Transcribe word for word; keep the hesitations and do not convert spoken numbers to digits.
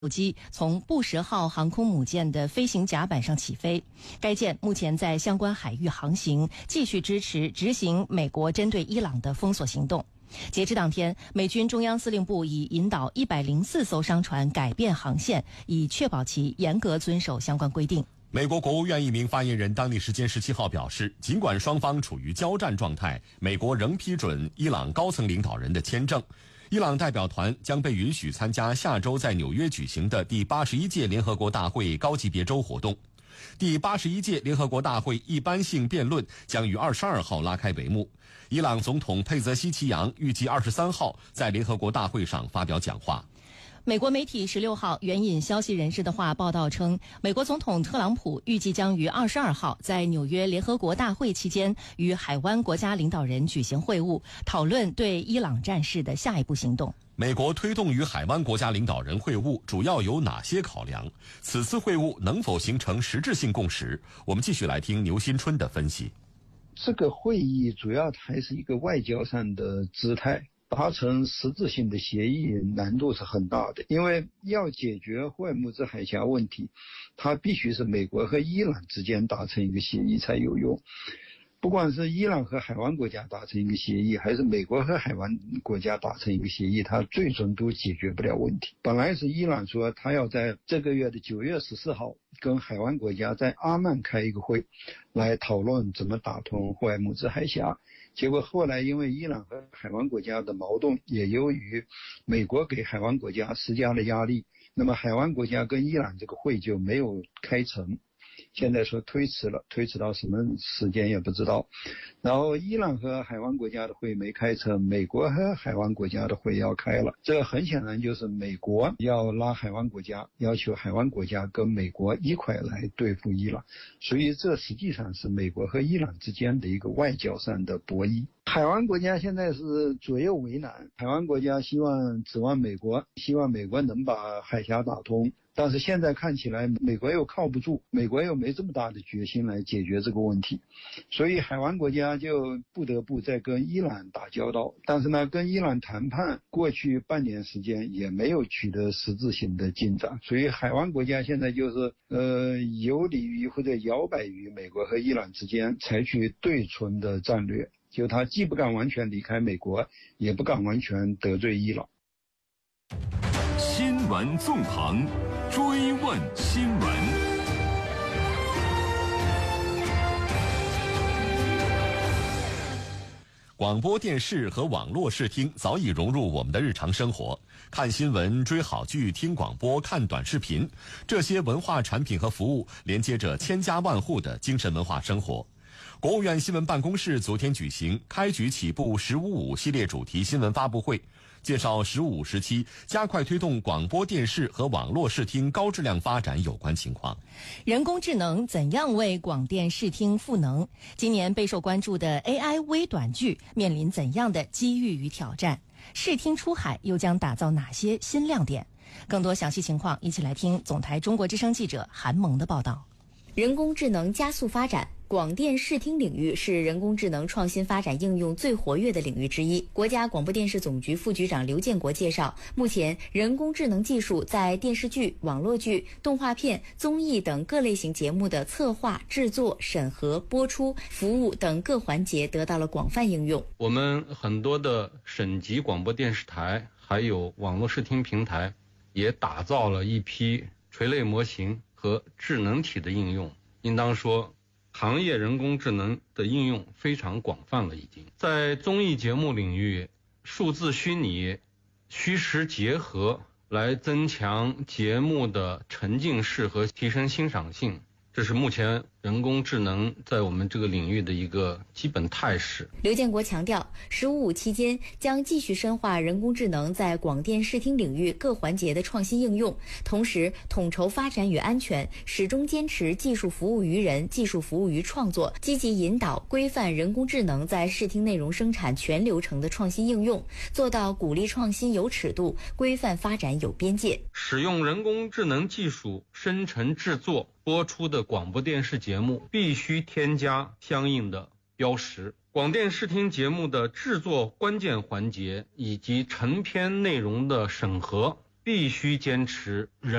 机从布什号航空母舰的飞行甲板上起飞，该舰目前在相关海域航行，继续支持执行美国针对伊朗的封锁行动。截至当天，美军中央司令部已引导一百零四艘商船改变航线，以确保其严格遵守相关规定。 美国国务院一名发言人当地时间十七号表示，尽管双方处于交战状态，美国仍批准伊朗高层领导人的签证。伊朗代表团将被允许参加下周在纽约举行的第八十一届联合国大会高级别周活动。第八十一届联合国大会一般性辩论将于二十二号拉开帷幕。伊朗总统佩泽希奇扬预计二十三号在联合国大会上发表讲话。 美国媒体十六号援引消息人士的话报道称，美国总统特朗普预计将于二十二号在纽约联合国大会期间与海湾国家领导人举行会晤，讨论对伊朗战事的下一步行动。 美国推动与海湾国家领导人会晤主要有哪些考量？此次会晤能否形成实质性共识？我们继续来听牛新春的分析。 这个会议主要还是一个外交上的姿态，达成实质性的协议难度是很大的，因为要解决霍尔木兹海峡问题，它必须是美国和伊朗之间达成一个协议才有用。不管是伊朗和海湾国家达成一个协议，还是美国和海湾国家达成一个协议，它最终都解决不了问题。本来是伊朗说他要在这个月的九月十四号跟海湾国家在阿曼开一个会，来讨论怎么打通霍尔木兹海峡。结果后来因为伊朗和海湾国家的矛盾，也由于美国给海湾国家施加了压力，那么海湾国家跟伊朗这个会就没有开成。现在说推迟了，推迟到什么时间也不知道。然后伊朗和海湾国家的会没开成，美国和海湾国家的会要开了。这很显然就是美国要拉海湾国家，要求海湾国家跟美国一块来对付伊朗。所以这实际上是美国和伊朗之间的一个外交上的博弈。海湾国家现在是左右为难，海湾国家希望指望美国，希望美国能把海峡打通。但是现在看起来美国又靠不住，美国又没这么大的决心来解决这个问题，所以海湾国家就不得不再跟伊朗打交道。但是呢，跟伊朗谈判过去半年时间也没有取得实质性的进展，所以海湾国家现在就是呃游离于或者摇摆于美国和伊朗之间，采取对存的战略，就他既不敢完全离开美国，也不敢完全得罪伊朗。 新闻纵横，追问新闻。 广播电视和网络视听早已融入我们的日常生活，看新闻、追好剧、听广播、看短视频，这些文化产品和服务连接着千家万户的精神文化生活。国务院新闻办公室昨天举行开局起步十五五系列主题新闻发布会，介绍十五五时期加快推动广播电视和网络视听高质量发展有关情况。 人工智能怎样为广电视听赋能？今年备受关注的 A I 微短剧面临怎样的机遇与挑战？视听出海又将打造哪些新亮点？更多详细情况，一起来听总台中国之声记者韩萌的报道。 人工智能加速发展，广电视听领域是人工智能创新发展应用最活跃的领域之一。国家广播电视总局副局长刘建国介绍，目前人工智能技术在电视剧、网络剧、动画片、综艺等各类型节目的策划、制作、审核、播出、服务等各环节得到了广泛应用。 我们很多的省级广播电视台还有网络视听平台也打造了一批垂类模型和智能体的应用，应当说行业人工智能的应用非常广泛了已经。在综艺节目领域，数字虚拟、虚实结合来增强节目的沉浸式和提升欣赏性，这是目前人工智能在我们这个领域的一个基本态势。 刘建国强调，十五五期间将继续深化人工智能在广电视听领域各环节的创新应用，同时统筹发展与安全，始终坚持技术服务于人、技术服务于创作，积极引导规范人工智能在视听内容生产全流程的创新应用，做到鼓励创新有尺度，规范发展有边界。 使用人工智能技术生成制作播出的广播电视节目必须添加相应的标识。广电视听节目的制作关键环节以及成片内容的审核必须坚持人